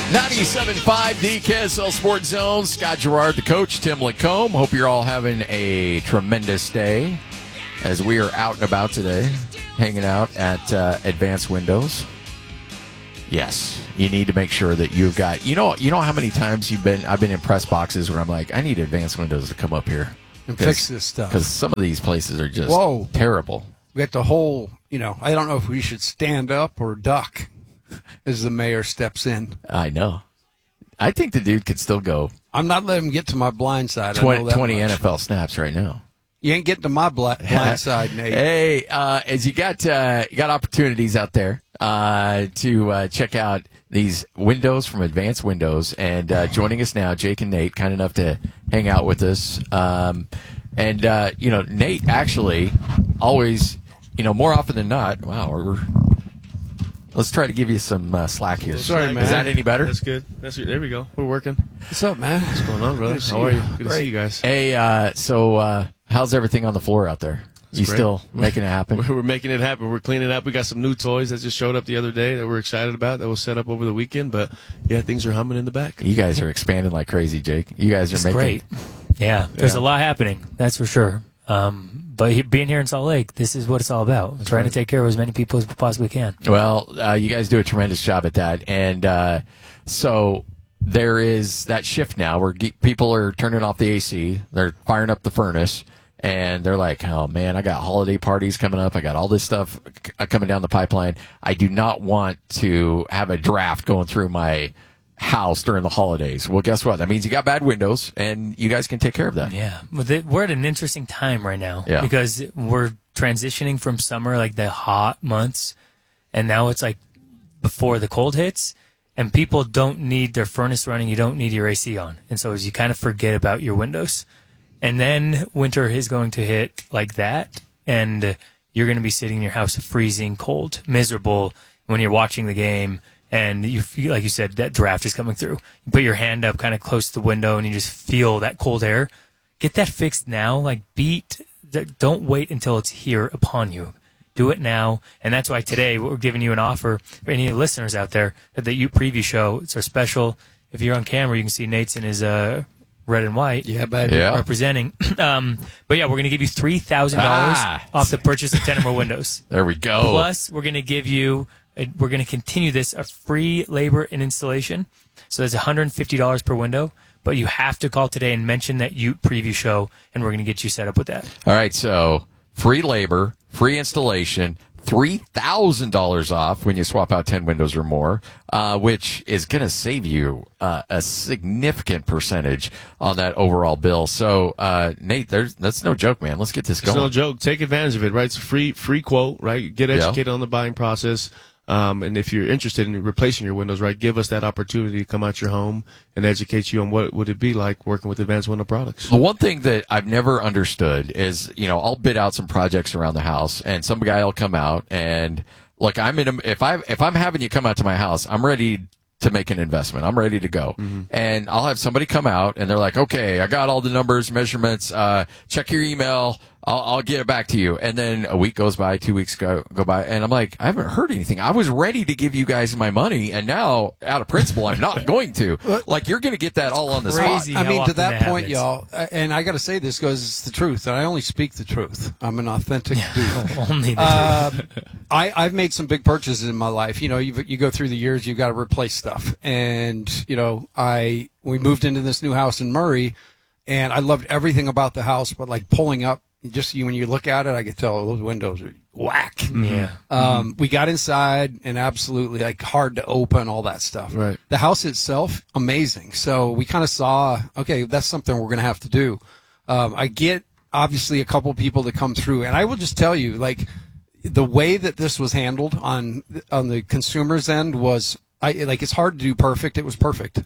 97.5 the KSL Sports Zone. Scott Gerard, the coach, Tim Lacombe. Hope you're all having a tremendous day as we are out and about today, hanging out at Advanced Windows. Yes, you need to make sure that you've got, you know how many times I've been in press boxes where I'm like, I need Advanced Windows to come up here and fix this stuff. Because some of these places are just terrible. We got the whole, I don't know if we should stand up or duck as the mayor steps in. I know. I think the dude could still go. I'm not letting him get to my blind side. 20 NFL snaps right now. You ain't getting to my blind side, Nate. Hey, as you got opportunities out there to check out these windows from Advanced Windows, and joining us now, Jake and Nate, kind enough to hang out with us. Nate actually always, more often than not. Wow, let's try to give you some slack here. Sorry, man. Is that any better? That's good. There we go. We're working. What's up, man? What's going on, brother? How are you? Good to see you guys. Hey, so how's everything on the floor out there? You great. Still making it happen? We're making it happen. We're cleaning up. We got some new toys that just showed up the other day that we're excited about that was set up over the weekend. But, yeah, things are humming in the back. You guys are expanding like crazy, Jake. You guys are making great. Yeah, there's a lot happening. That's for sure. But being here in Salt Lake, this is what it's all about. Trying to take care of as many people as we possibly can. Well, you guys do a tremendous job at that. And so there is that shift now where people are turning off the AC. They're firing up the furnace. And they're like, oh, man, I got holiday parties coming up. I got all this stuff coming down the pipeline. I do not want to have a draft going through my house during the holidays. Well, guess what? That means you got bad windows, and you guys can take care of that. Yeah. We're at an interesting time right now because we're transitioning from summer, like the hot months, and now it's like before the cold hits, and people don't need their furnace running. You don't need your AC on. And so as you kind of forget about your windows. And then winter is going to hit like that, and you're going to be sitting in your house freezing cold, miserable when you're watching the game, and you feel, like you said, that draft is coming through. You put your hand up kind of close to the window, and you just feel that cold air. Get that fixed now. Don't wait until it's here upon you. Do it now, and that's why today we're giving you an offer for any listeners out there at the Ute Preview Show. It's our special. If you're on camera, you can see Nate's in his red and white, representing. But yeah, we're going to give you $3,000 off the purchase of 10 or more windows. There we go. Plus, we're going to give you, we're going to continue this, a free labor and installation. So that's $150 per window. But you have to call today and mention that Ute Preview Show, and we're going to get you set up with that. All right, so free labor, free installation, $3,000 off when you swap out 10 windows or more, which is going to save you a significant percentage on that overall bill. So, Nate, that's no joke, man. Let's get this going. It's no joke. Take advantage of it, right? It's a free quote, right? Get educated on the buying process. And if you're interested in replacing your windows, right, give us that opportunity to come out your home and educate you on what would it be like working with Advanced Window Products. The one thing that I've never understood is, I'll bid out some projects around the house, and some guy will come out and look. If I'm having you come out to my house, I'm ready to make an investment. I'm ready to go. Mm-hmm. And I'll have somebody come out and they're like, okay, I got all the numbers, measurements, check your email. I'll get it back to you. And then a week goes by, 2 weeks go by, and I'm like, I haven't heard anything. I was ready to give you guys my money, and now, out of principle, I'm not going to. Like, you're going to get that all on the spot. I mean, to that point, y'all, and I got to say this because it's the truth, and I only speak the truth. I'm an authentic dude. Only the truth. I've made some big purchases in my life. You go through the years, you got to replace stuff. And, we moved into this new house in Murray, and I loved everything about the house, but like pulling up, when you look at it, I could tell those windows are whack. Yeah. We got inside and absolutely hard to open, all that stuff. Right. The house itself, amazing. So we kind of saw, okay, that's something we're going to have to do. I get obviously a couple people to come through, and I will just tell you, the way that this was handled on the consumer's end was, it's hard to do perfect. It was perfect.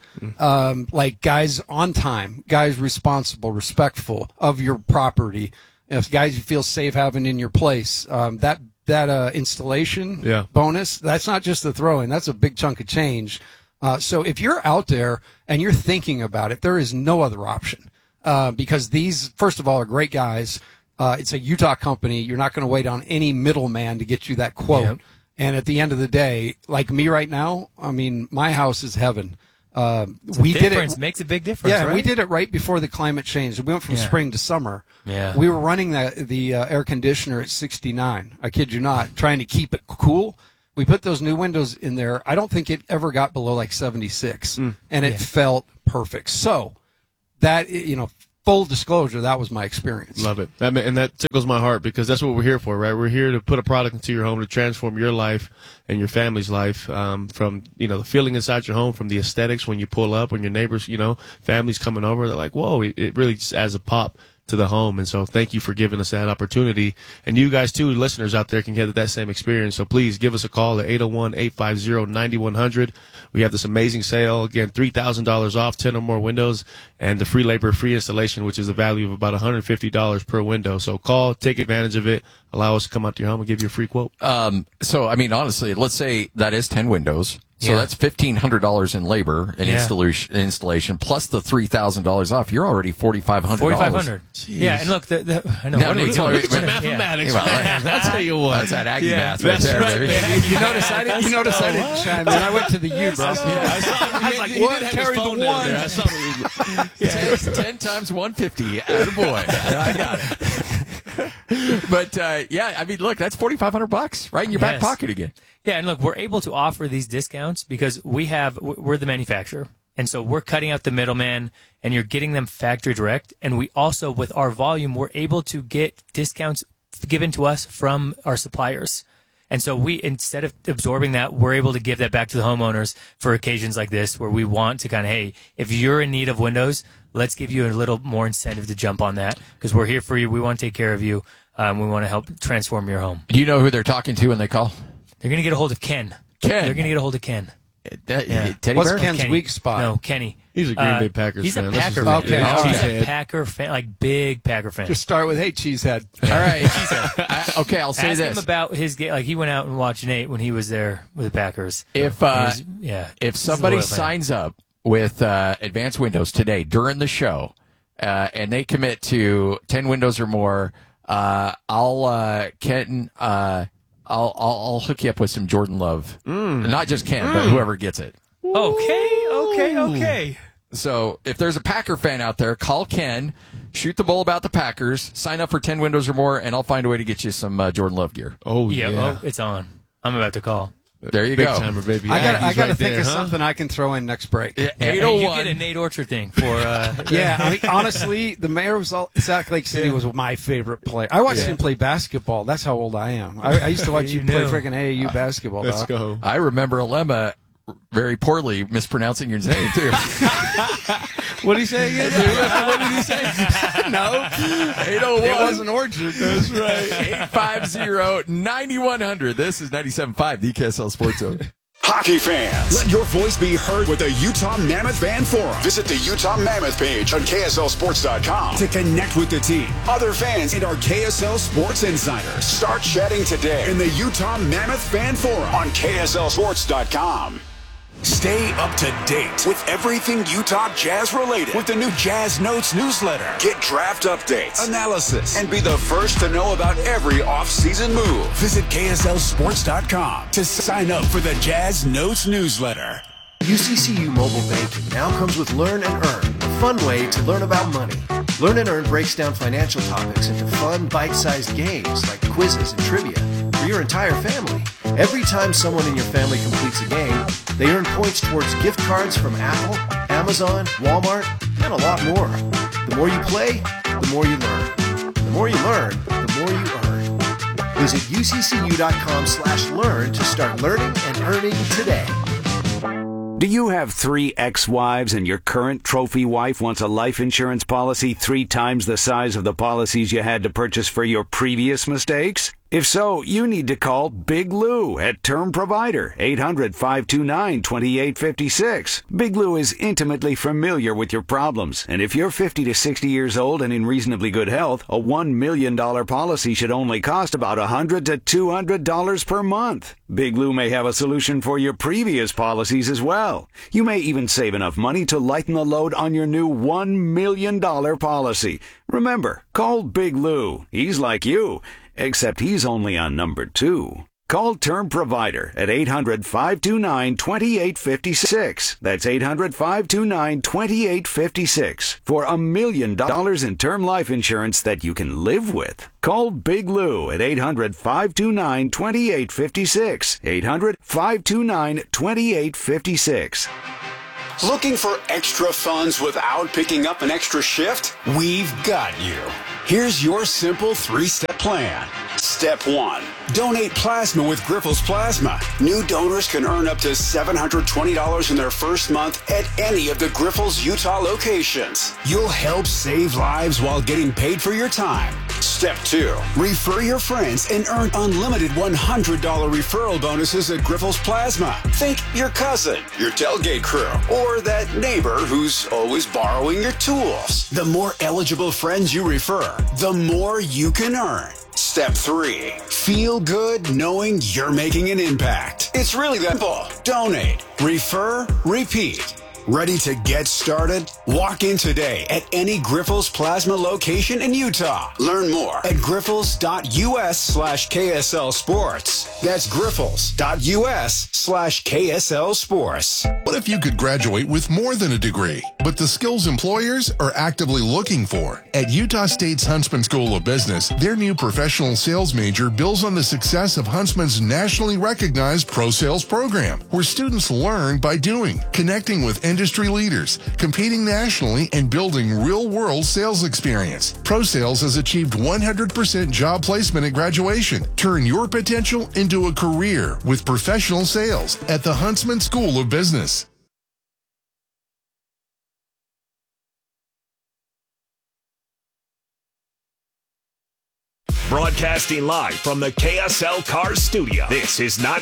Guys on time, guys responsible, respectful of your property. If guys you feel safe having in your place, that installation bonus, that's not just the throw in. That's a big chunk of change. So if you're out there and you're thinking about it, there is no other option. Because these, first of all, are great guys. It's a Utah company. You're not going to wait on any middleman to get you that quote. Yep. And at the end of the day, like me right now, I mean, my house is heaven. We did it makes a big difference. Yeah, right? we did it right before the climate changed. We went from spring to summer. Yeah, we were running the air conditioner at 69. I kid you not, trying to keep it cool. We put those new windows in there. I don't think it ever got below like 76, and it felt perfect. So that, full disclosure, that was my experience. Love it. And that tickles my heart because that's what we're here for, right? We're here to put a product into your home to transform your life and your family's life, from, the feeling inside your home, from the aesthetics when you pull up, when your neighbors, families coming over, they're like, whoa, it really just adds a pop to the home. And so thank you for giving us that opportunity. And you guys too, listeners out there, can get that same experience. So please give us a call at 801-850-9100. We have this amazing sale. Again, $3,000 off, 10 or more windows, and the free labor, free installation, which is a value of about $150 per window. So call, take advantage of it. Allow us to come out to your home and give you a free quote. So, I mean, honestly, let's say that is 10 windows. So that's $1,500 in labor and installation plus the $3,000 off. You're already $4,500. $4,500. Yeah, and look, I know. Now, It's mathematics, man. I'll tell you what. That's that Aggie math right there, baby. You notice I didn't chime in. I went to the U, bro. I was like, what? Carry the one. I saw 10 times 150. Attaboy. I got it. But, I mean, look, that's $4,500 right in your back pocket again. Yeah, and look, we're able to offer these discounts because we're the manufacturer. And so we're cutting out the middleman and you're getting them factory direct. And we also, with our volume, we're able to get discounts given to us from our suppliers. And so instead of absorbing that, we're able to give that back to the homeowners for occasions like this where we want to kind of, hey, if you're in need of windows, let's give you a little more incentive to jump on that because we're here for you. We want to take care of you. We want to help transform your home. Do you know who they're talking to when they call? They're going to get a hold of Ken. They're going to get a hold of Ken. Teddy What's Bear? Ken's weak spot? No, Kenny. He's a Green Bay Packers he's fan. He's a Packer fan. Okay. He's a Packer fan, like big Packer fan. Just start with, hey, Cheesehead. All right. Okay, I'll say Ask this. him about his game. Like, he went out and watched Nate when he was there with the Packers. If somebody signs up with Advanced Windows today during the show, and they commit to 10 windows or more, I'll hook you up with some Jordan Love. Not just Ken, but whoever gets it. Okay. So if there's a Packer fan out there, call Ken, shoot the bull about the Packers, sign up for 10 windows or more, and I'll find a way to get you some Jordan Love gear. Oh, yeah. Oh, it's on. I'm about to call. There you Big go. Timer, baby. I got to think of something I can throw in next break. Yeah, you get a Nate Orchard thing for. Yeah, I mean, honestly, the mayor of Sac Lake City was my favorite player. I watched him play basketball. That's how old I am. I used to watch you play freaking AAU basketball. Let's go. I remember Alema very poorly mispronouncing your name, too. What did he say again? What did he say? No. 801. It wasn't Orchard. That's right. 850-9100. This is 97.5, the KSL Sports Zone. Hockey fans, let your voice be heard with the Utah Mammoth Fan Forum. Visit the Utah Mammoth page on KSLSports.com to connect with the team, other fans, and our KSL Sports insiders. Start chatting today in the Utah Mammoth Fan Forum on KSLSports.com. Stay up to date with everything Utah Jazz related with the new Jazz Notes newsletter. Get draft updates, analysis, and be the first to know about every off-season move. Visit KSLSports.com to sign up for the Jazz Notes newsletter. UCCU Mobile Banking now comes with Learn and Earn, a fun way to learn about money. Learn and Earn breaks down financial topics into fun, bite-sized games like quizzes and trivia for your entire family. Every time someone in your family completes a game, they earn points towards gift cards from Apple, Amazon, Walmart, and a lot more. The more you play, the more you learn. The more you learn, the more you earn. Visit uccu.com/learn to start learning and earning today. Do you have 3 ex-wives and your current trophy wife wants a life insurance policy 3 times the size of the policies you had to purchase for your previous mistakes? If so, you need to call Big Lou at Term Provider, 800-529-2856. Big Lou is intimately familiar with your problems, and if you're 50 to 60 years old and in reasonably good health, a $1 million policy should only cost about $100 to $200 per month. Big Lou may have a solution for your previous policies as well. You may even save enough money to lighten the load on your new $1 million policy. Remember, call Big Lou. He's like you, except he's only on number 2. Call Term Provider at 800-529-2856. That's 800-529-2856 for $1 million in term life insurance that you can live with. Call Big Lou at 800-529-2856. 800-529-2856. Looking for extra funds without picking up an extra shift? We've got you. Here's your simple 3-step plan. Step 1. Donate plasma with Grifols Plasma. New donors can earn up to $720 in their first month at any of the Grifols Utah locations. You'll help save lives while getting paid for your time. Step 2. Refer your friends and earn unlimited $100 referral bonuses at Grifols Plasma. Think your cousin, your tailgate crew, or that neighbor who's always borrowing your tools. The more eligible friends you refer, the more you can earn. Step 3. Feel good knowing you're making an impact. It's really that simple. Donate, refer, repeat. Ready to get started? Walk in today at any Grifols Plasma location in Utah. Learn more at grifols.us/KSL Sports. That's grifols.us/KSL Sports. What if you could graduate with more than a degree, but the skills employers are actively looking for? At Utah State's Huntsman School of Business, their new professional sales major builds on the success of Huntsman's nationally recognized Pro Sales program, where students learn by doing, connecting with industry leaders, competing nationally, and building real-world sales experience. Pro Sales has achieved 100% job placement at graduation. Turn your potential into a career with professional sales at the Huntsman School of Business. Broadcasting live from the KSL Cars Studio. This is 98.